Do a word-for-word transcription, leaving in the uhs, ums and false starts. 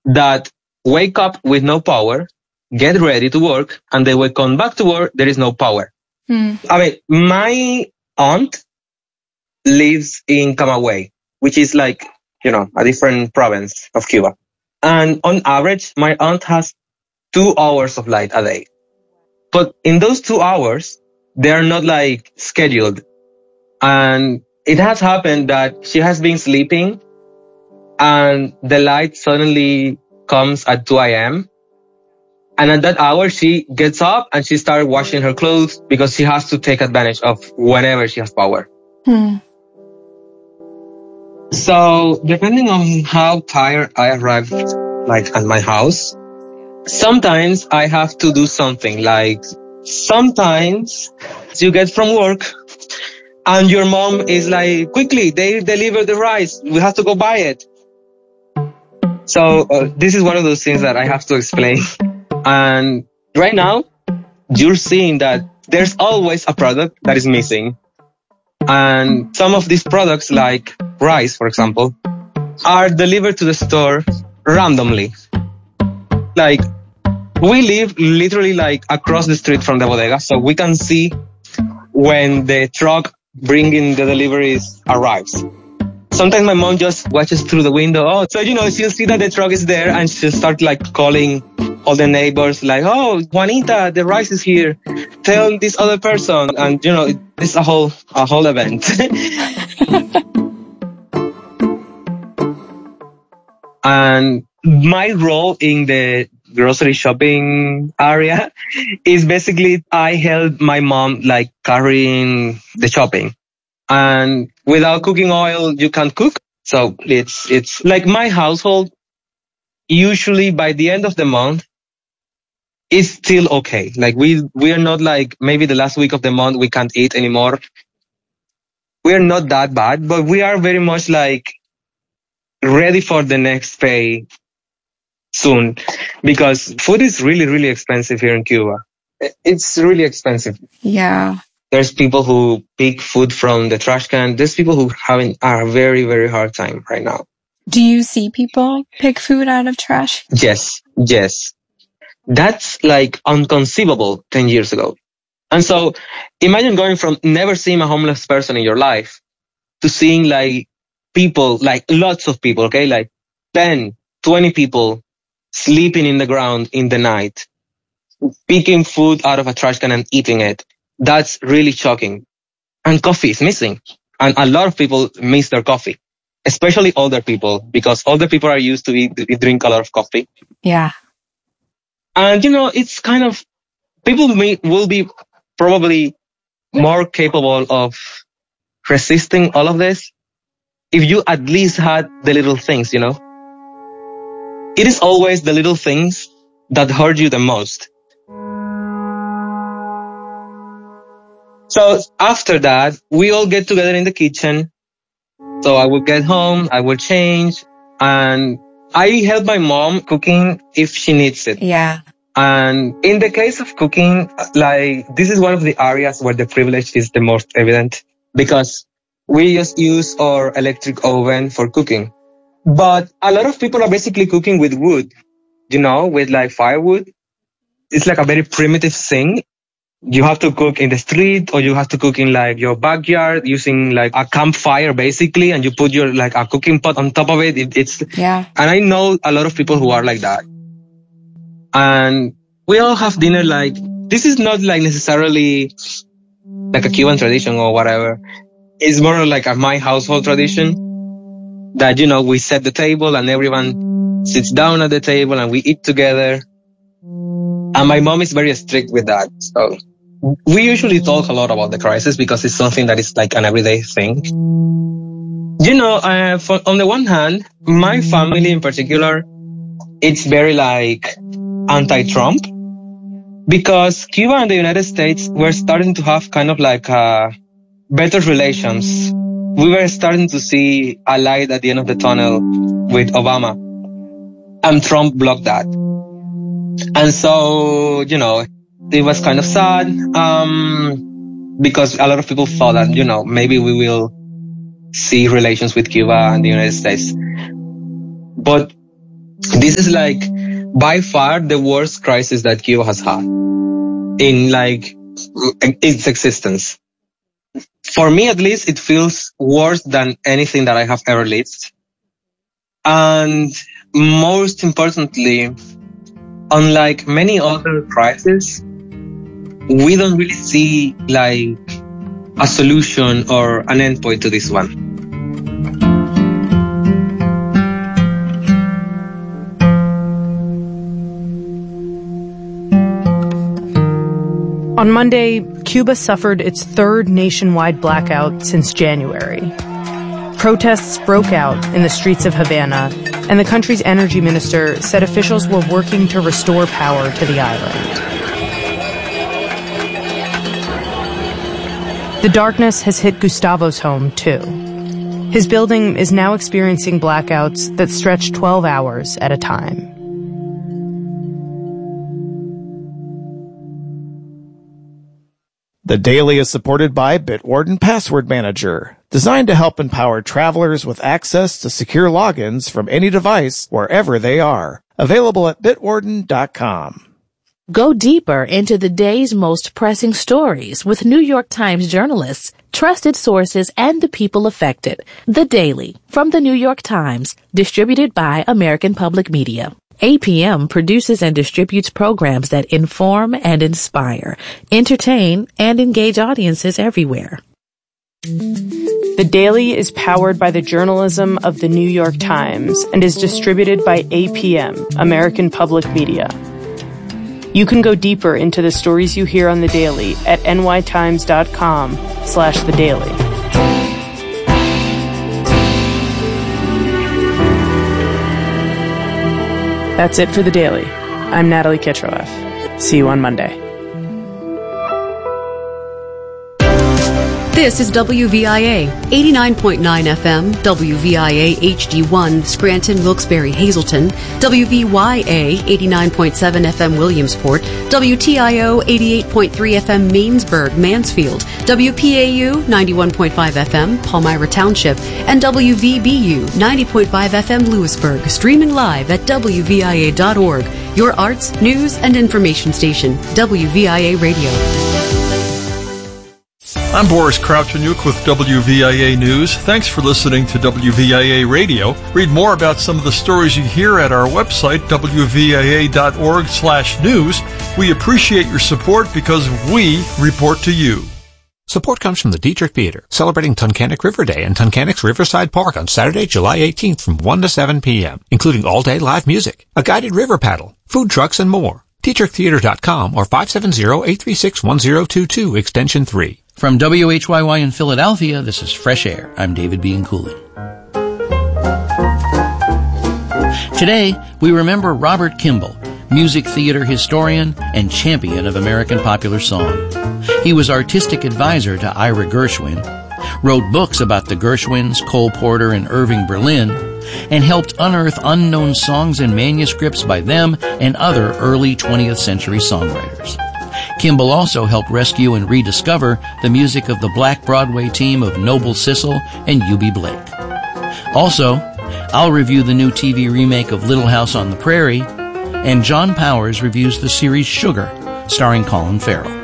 that wake up with no power, get ready to work, and then when come back to work, there is no power. Hmm. I mean, my aunt lives in Camagüey, which is like, you know, a different province of Cuba. And on average, my aunt has two hours of light a day. But in those two hours, they are not like scheduled. And it has happened that she has been sleeping and the light suddenly comes at two a.m. And at that hour, she gets up and she starts washing her clothes because she has to take advantage of whenever she has power. Hmm. So depending on how tired I arrive, like at my house, sometimes I have to do something. Like sometimes you get from work and your mom is like, quickly, they deliver the rice. We have to go buy it. So uh, this is one of those things that I have to explain. And right now, you're seeing that there's always a product that is missing. And some of these products, like rice, for example, are delivered to the store randomly. Like, we live literally like across the street from the bodega, so we can see when the truck bringing the deliveries arrives. Sometimes my mom just watches through the window. Oh, so, you know, she'll see that the truck is there and she'll start like calling all the neighbors like, oh, Juanita, the rice is here. Tell this other person. And, you know, it's a whole, a whole event. And my role in the grocery shopping area is basically I help my mom like carrying the shopping. And without cooking oil, you can't cook. So it's, it's like my household, usually by the end of the month, is still okay. Like we, we are not like maybe the last week of the month, we can't eat anymore. We are not that bad, but we are very much like ready for the next pay soon because food is really, really expensive here in Cuba. It's really expensive. Yeah. There's people who pick food from the trash can. There's people who having a very, very hard time right now. Do you see people pick food out of trash? Yes, yes. That's like inconceivable ten years ago. And so imagine going from never seeing a homeless person in your life to seeing like people, like lots of people, okay? Like ten, twenty people sleeping in the ground in the night, picking food out of a trash can and eating it. That's really shocking. And coffee is missing. And a lot of people miss their coffee, especially older people, because older people are used to eat, drink a lot of coffee. Yeah. And, you know, it's kind of, people may, will be probably more capable of resisting all of this if you at least had the little things, you know. It is always the little things that hurt you the most. So after that, we all get together in the kitchen. So I will get home, I will change, and I help my mom cooking if she needs it. Yeah. And in the case of cooking, like this is one of the areas where the privilege is the most evident because we just use our electric oven for cooking. But a lot of people are basically cooking with wood, you know, with like firewood. It's like a very primitive thing. You have to cook in the street or you have to cook in like your backyard using like a campfire basically, and you put your like a cooking pot on top of it. it it's yeah. And I know a lot of people who are like that. And we all have dinner like, this is not like necessarily like a Cuban tradition or whatever. It's more like a my household tradition that, you know, we set the table and everyone sits down at the table and we eat together. And my mom is very strict with that. So we usually talk a lot about the crisis because it's something that is like an everyday thing. You know, uh, for, on the one hand, my family in particular, it's very like anti-Trump because Cuba and the United States were starting to have kind of like uh, better relations. We were starting to see a light at the end of the tunnel with Obama, and Trump blocked that. And so, you know, it was kind of sad, um, because a lot of people thought that, you know, maybe we will see relations with Cuba and the United States. But This is like by far the worst crisis that Cuba has had in like its existence. For me, at least, it feels worse than anything that I have ever lived. And most importantly, unlike many other crises, we don't really see like a solution or an endpoint to this one. On Monday, Cuba suffered its third nationwide blackout since January. Protests broke out in the streets of Havana, and the country's energy minister said officials were working to restore power to the island. The darkness has hit Gustavo's home, too. His building is now experiencing blackouts that stretch twelve hours at a time. The Daily is supported by Bitwarden Password Manager, designed to help empower travelers with access to secure logins from any device wherever they are. Available at bitwarden dot com. Go deeper into the day's most pressing stories with New York Times journalists, trusted sources, and the people affected. The Daily, from the New York Times, distributed by American Public Media. A P M produces and distributes programs that inform and inspire, entertain, and engage audiences everywhere. The Daily is powered by the journalism of the New York Times and is distributed by A P M, American Public Media. You can go deeper into the stories you hear on The Daily at nytimes.com slash The Daily. That's it for The Daily. I'm Natalie Kitroeff. See you on Monday. This is W V I A, eighty-nine point nine F M, W V I A H D one, Scranton, Wilkes-Barre, Hazleton, W V Y A, eighty-nine point seven F M, Williamsport, W T I O, eighty-eight point three F M, Mainsburg, Mansfield, W P A U, ninety-one point five F M, Palmyra Township, and W V B U, ninety point five F M, Lewisburg, streaming live at W V I A dot org, your arts, news, and information station, W V I A Radio. I'm Boris Kravchuk with W V I A News. Thanks for listening to W V I A Radio. Read more about some of the stories you hear at our website, W V I A dot org slash news. We appreciate your support because we report to you. Support comes from the Dietrich Theater, celebrating Tunkhannock River Day in Tunkhannock's Riverside Park on Saturday, July eighteenth from one to seven p.m., including all-day live music, a guided river paddle, food trucks, and more. Dietrich Theater dot com or five seven zero, eight three six, one zero two two, extension three. From W H Y Y in Philadelphia, this is Fresh Air. I'm David Bean Cooley. Today, we remember Robert Kimball, music theater historian and champion of American popular song. He was artistic advisor to Ira Gershwin, wrote books about the Gershwins, Cole Porter, and Irving Berlin, and helped unearth unknown songs and manuscripts by them and other early twentieth century songwriters. Kimball also helped rescue and rediscover the music of the Black Broadway team of Noble Sissle and U B Blake. Also, I'll review the new T V remake of Little House on the Prairie, and John Powers reviews the series Sugar, starring Colin Farrell.